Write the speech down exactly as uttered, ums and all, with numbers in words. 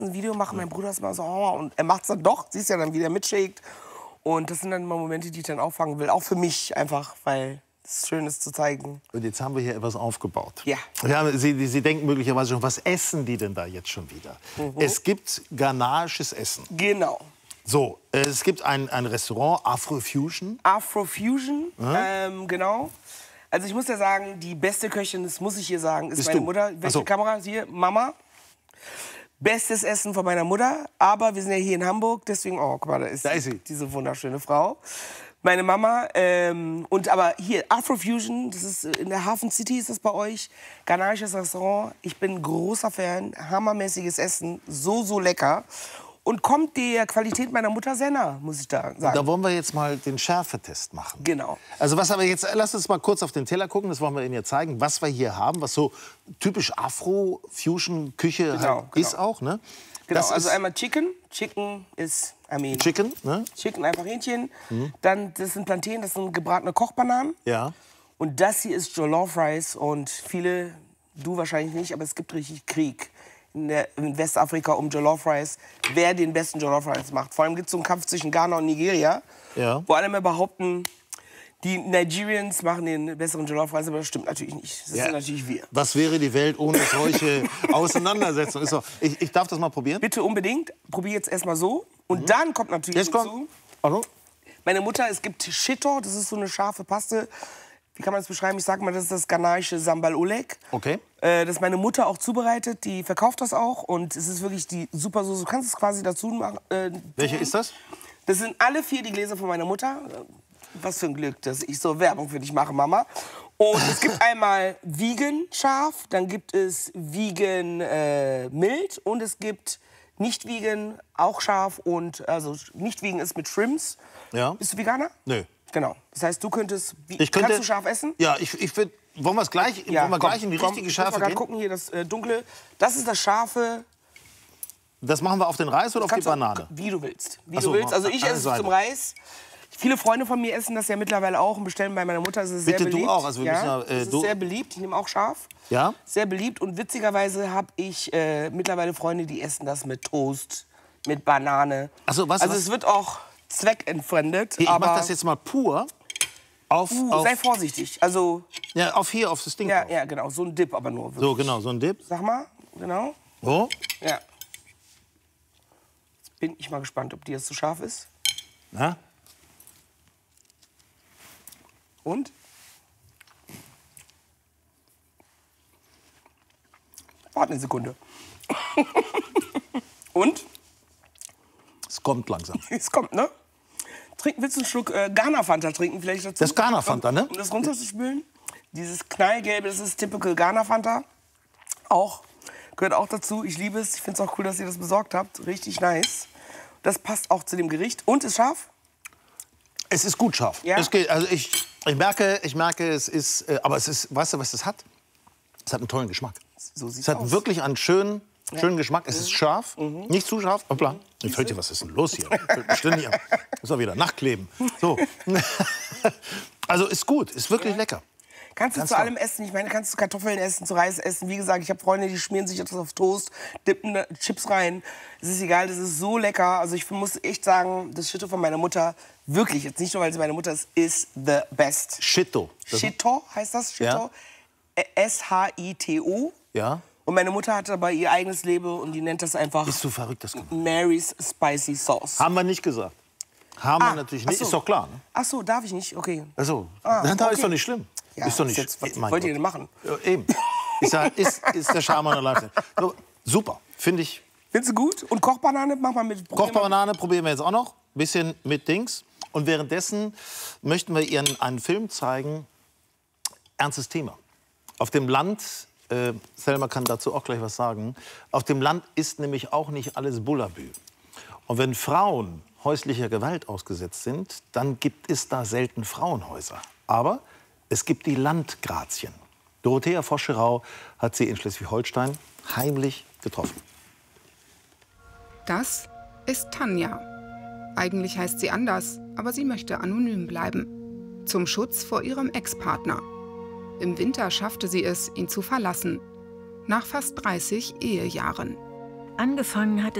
ein Video machen, mein Bruder ist immer so, oh, und er macht es dann doch, siehst ja dann, wie er mitschlägt. Und das sind dann immer Momente, die ich dann auffangen will, auch für mich einfach, weil es schön ist zu zeigen. Und jetzt haben wir hier etwas aufgebaut. Ja. Ja, Sie, Sie denken möglicherweise schon, was essen die denn da jetzt schon wieder? Mhm. Es gibt ghanaisches Essen. Genau. So, es gibt ein, ein Restaurant, Afrofusion. Afrofusion, Mhm. ähm, genau. Also ich muss ja sagen, die beste Köchin, das muss ich hier sagen, ist Bist meine du? Mutter. Welche so. Kamera? Hier, Mama. Bestes Essen von meiner Mutter. Aber wir sind ja hier in Hamburg, deswegen, oh, guck mal, da ist, Da ist sie. diese wunderschöne Frau. Meine Mama. Ähm, und aber hier, Afrofusion, das ist in der Hafen City, ist das bei euch. Ghanaisches Restaurant. Ich bin großer Fan. Hammermäßiges Essen. So, so lecker. Und kommt der Qualität meiner Mutter sehr nah, muss ich da sagen. Da wollen wir jetzt mal den Schärfetest machen. Genau. Also was aber jetzt, lass uns mal kurz auf den Teller gucken, das wollen wir Ihnen jetzt zeigen, was wir hier haben, was so typisch Afro-Fusion-Küche Genau, halt genau. ist auch, ne? Genau, Das also ist einmal Chicken. Chicken ist, I mean, Chicken, ne? Chicken, einfach Hähnchen. Dann, das sind Plantain, das sind gebratene Kochbananen. Ja. Und das hier ist Jollof Rice. Und viele, du wahrscheinlich nicht, aber es gibt richtig Krieg in, der, in Westafrika um Jollof Rice. Wer den besten Jollof Rice macht. Vor allem gibt es so einen Kampf zwischen Ghana und Nigeria. Ja. Wo alle immer behaupten, die Nigerians machen den besseren Jollof Rice, aber das stimmt natürlich nicht. Das Ja. sind natürlich wir. Was wäre die Welt ohne solche Auseinandersetzungen? Ist so. ich, ich darf das mal probieren. Bitte unbedingt. Probier jetzt erstmal so. Und dann kommt natürlich Jetzt hinzu, kommt. Achtung. meine Mutter, es gibt Shito, das ist so eine scharfe Paste. Wie kann man das beschreiben? Ich sag mal, das ist das ghanaische Sambal Oleg. Okay. Äh, das meine Mutter auch zubereitet, die verkauft das auch. Und es ist wirklich die super Soße. Du kannst es quasi dazu machen. Äh, Welche ist das? Das sind alle vier die Gläser von meiner Mutter. Was für ein Glück, dass ich so Werbung für dich mache, Mama. Und es gibt einmal Vegan scharf, dann gibt es Vegan äh, mild und es gibt nicht Vegan auch scharf und also nicht Vegan ist mit Shrimps. Ja. Bist du Veganer? Nö. Genau. Das heißt, du könntest Ich könnte, kannst du scharf essen? Ja, ich, ich würde. Wollen wir es gleich, Ja, wollen wir komm, gleich in die komm, richtige ich muss Schärfe mal grad gehen? gucken hier das äh, dunkle. Das ist das scharfe. Das machen wir auf den Reis oder auf die Kannst du- Banane? Wie du willst. Wie Ach so, du willst. Also ich eine esse es Seite. zum Reis. Viele Freunde von mir essen das ja mittlerweile auch und bestellen bei meiner Mutter. Es ist sehr Bitte du beliebt. auch, also wir ja, müssen ja, äh, es ist du- sehr beliebt. Ich nehme auch scharf. Ja? Sehr beliebt. Und witzigerweise habe ich äh, mittlerweile Freunde, die essen das mit Toast, mit Banane. Ach so, was- also was- es wird auch zweckentfremdet. Hier, ich aber mache das jetzt mal pur auf, uh, auf, sei vorsichtig. Also ja, auf hier, auf das Ding ja, drauf. ja, genau, so ein Dip, aber nur. Wirklich. So, genau, so ein Dip. Sag mal, genau. So. Ja. Jetzt bin ich mal gespannt, ob die jetzt zu scharf ist. Na? Und? Warte eine Sekunde. Und? Es kommt langsam. Es kommt, ne? Trinken, willst du einen Schluck äh, Ghana-Fanta trinken vielleicht dazu? Das ist Ghana-Fanta, ne? Um das runterzuspülen. Dieses Knallgelbe, das ist typical Ghana-Fanta. Auch, gehört auch dazu. Ich liebe es. Ich finde es auch cool, dass ihr das besorgt habt. Richtig nice. Das passt auch zu dem Gericht. Und ist scharf? Es ist gut scharf. Ja? Es geht, also ich, ich merke, ich merke, es ist, äh, aber es ist, weißt du, was es hat? Es hat einen tollen Geschmack. So sieht's Es hat aus. wirklich einen schönen, schönen Geschmack. Es ist scharf, nicht zu scharf. Hoppla. Jetzt hört ihr, was ist denn los hier? Ständig am- Muss auch wieder nachkleben. So. Also ist gut, ist wirklich lecker. Kannst du Ganz zu toll. allem essen. Ich meine, kannst du Kartoffeln essen, zu Reis essen. Wie gesagt, ich habe Freunde, die schmieren sich das auf Toast, dippen da Chips rein. Es ist egal, das ist so lecker. Also ich muss echt sagen, das Shito von meiner Mutter, wirklich, jetzt nicht nur, weil sie meine Mutter ist, ist the best. Shito. Das- Shito heißt das, Shito. S H I T O. Ja. Und meine Mutter hat dabei ihr eigenes Label und die nennt das einfach Bist du verrückt, das gemacht? Mary's Spicy Sauce. Haben wir nicht gesagt. Haben Ah, wir natürlich ach nicht. so. Ist doch klar. Ne? Ach so, darf ich nicht? Okay. Also, Ah, na, okay. ist doch nicht schlimm. Ja, ist doch nicht. jetzt, was mein wollt ihr Gott. denn machen? Ja, eben. Ist, ja, ist, ist der Charme an der Lifestyle. So, super, finde ich. Findest du gut? Und Kochbanane, mach mal mit. Kochbanane probieren wir jetzt auch noch. Bisschen mit Dings. Und währenddessen möchten wir Ihnen einen Film zeigen. Ernstes Thema. Auf dem Land, äh, Selma kann dazu auch gleich was sagen, auf dem Land ist nämlich auch nicht alles Bullabü. Und wenn Frauen häuslicher Gewalt ausgesetzt sind, dann gibt es da selten Frauenhäuser. Aber es gibt die Landgrazien. Dorothea Voscherau hat sie in Schleswig-Holstein heimlich getroffen. Das ist Tanja. Eigentlich heißt sie anders, aber sie möchte anonym bleiben. Zum Schutz vor ihrem Ex-Partner. Im Winter schaffte sie es, ihn zu verlassen. Nach fast dreißig Ehejahren. Angefangen hat